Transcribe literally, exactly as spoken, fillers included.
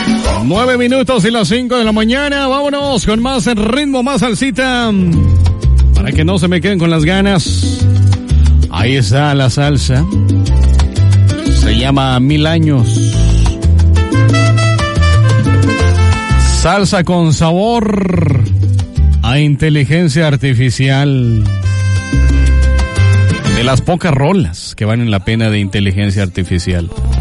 Nueve minutos y las cinco de la mañana. Vámonos con más ritmo, más salsita. Para que no se me queden con las ganas. Ahí está la salsa. Se llama Mil Años. Salsa con sabor a inteligencia artificial. De las pocas rolas que valen la pena de inteligencia artificial.